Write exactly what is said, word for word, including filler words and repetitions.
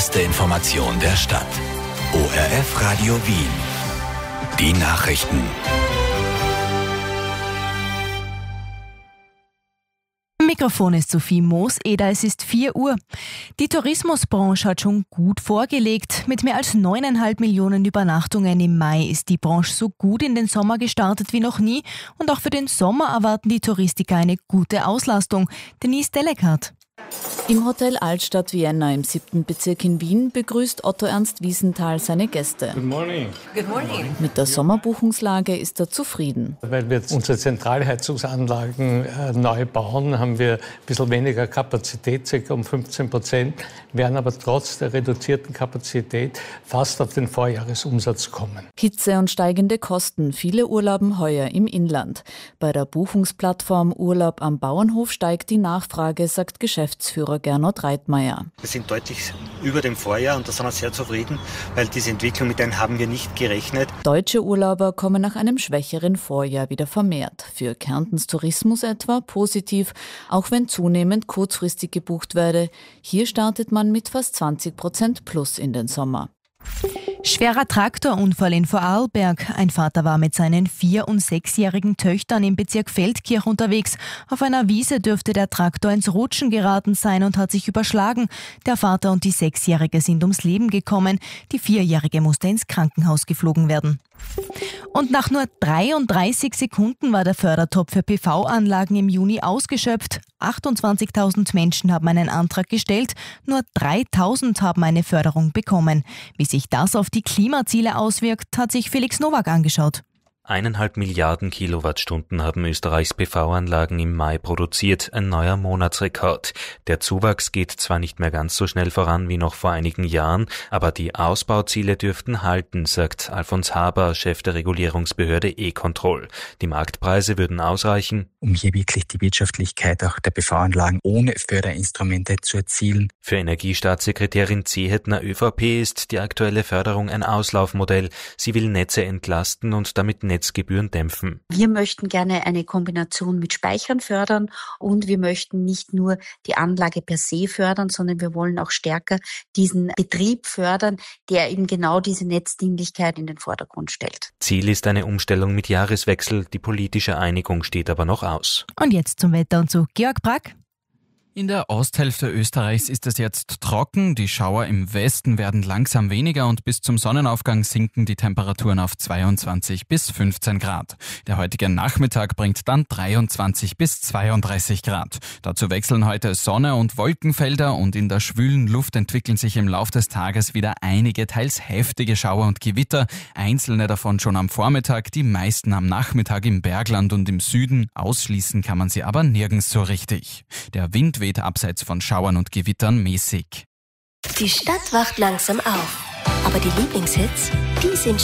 Beste Information der Stadt. O R F Radio Wien. Die Nachrichten. Am Mikrofon ist Sophie Moos-Eder, es ist vier Uhr. Die Tourismusbranche hat schon gut vorgelegt. Mit mehr als neuneinhalb Millionen Übernachtungen im Mai ist die Branche so gut in den Sommer gestartet wie noch nie. Und auch für den Sommer erwarten die Touristiker eine gute Auslastung. Denise Delekat. Im Hotel Altstadt Vienna im siebten Bezirk in Wien begrüßt Otto Ernst Wiesenthal seine Gäste. Good morning. Good morning. Mit der Sommerbuchungslage ist er zufrieden. Weil wir jetzt unsere Zentralheizungsanlagen äh, neu bauen, haben wir ein bisschen weniger Kapazität, ca. um fünfzehn Prozent, werden aber trotz der reduzierten Kapazität fast auf den Vorjahresumsatz kommen. Hitze und steigende Kosten, viele urlauben heuer im Inland. Bei der Buchungsplattform Urlaub am Bauernhof steigt die Nachfrage, sagt Geschäftsführer Gernot Reitmeier. Wir sind deutlich über dem Vorjahr und da sind wir sehr zufrieden, weil diese Entwicklung, mit denen haben wir nicht gerechnet. Deutsche Urlauber kommen nach einem schwächeren Vorjahr wieder vermehrt. Für Kärntens Tourismus etwa positiv, auch wenn zunehmend kurzfristig gebucht werde. Hier startet man mit fast zwanzig Prozent plus in den Sommer. Schwerer Traktorunfall in Vorarlberg. Ein Vater war mit seinen vier- und sechsjährigen Töchtern im Bezirk Feldkirch unterwegs. Auf einer Wiese dürfte der Traktor ins Rutschen geraten sein und hat sich überschlagen. Der Vater und die Sechsjährige sind ums Leben gekommen. Die Vierjährige musste ins Krankenhaus geflogen werden. Und nach nur dreiunddreißig Sekunden war der Fördertopf für P V-Anlagen im Juni ausgeschöpft. achtundzwanzigtausend Menschen haben einen Antrag gestellt, nur dreitausend haben eine Förderung bekommen. Wie sich das auf die Klimaziele auswirkt, hat sich Felix Nowak angeschaut. Eineinhalb Milliarden Kilowattstunden haben Österreichs P V-Anlagen im Mai produziert, ein neuer Monatsrekord. Der Zuwachs geht zwar nicht mehr ganz so schnell voran wie noch vor einigen Jahren, aber die Ausbauziele dürften halten, sagt Alfons Haber, Chef der Regulierungsbehörde E-Control. Die Marktpreise würden ausreichen, um hier wirklich die Wirtschaftlichkeit auch der P V-Anlagen ohne Förderinstrumente zu erzielen. Für Energiestaatssekretärin Zehetner ÖVP ist die aktuelle Förderung ein Auslaufmodell. Sie will Netze entlasten und damit Netzgebühren dämpfen. Wir möchten gerne eine Kombination mit Speichern fördern und wir möchten nicht nur die Anlage per se fördern, sondern wir wollen auch stärker diesen Betrieb fördern, der eben genau diese Netzdienlichkeit in den Vordergrund stellt. Ziel ist eine Umstellung mit Jahreswechsel. Die politische Einigung steht aber noch aus. Und jetzt zum Wetter und zu Georg Brack. In der Osthälfte Österreichs ist es jetzt trocken, die Schauer im Westen werden langsam weniger und bis zum Sonnenaufgang sinken die Temperaturen auf zweiundzwanzig bis fünfzehn Grad. Der heutige Nachmittag bringt dann dreiundzwanzig bis zweiunddreißig Grad. Dazu wechseln heute Sonne und Wolkenfelder und in der schwülen Luft entwickeln sich im Lauf des Tages wieder einige teils heftige Schauer und Gewitter, einzelne davon schon am Vormittag, die meisten am Nachmittag im Bergland und im Süden. Ausschließen kann man sie aber nirgends so richtig. Der Wind weht abseits von Schauern und Gewittern mäßig. Die Stadt wacht langsam auf, aber die Lieblingshits, die sind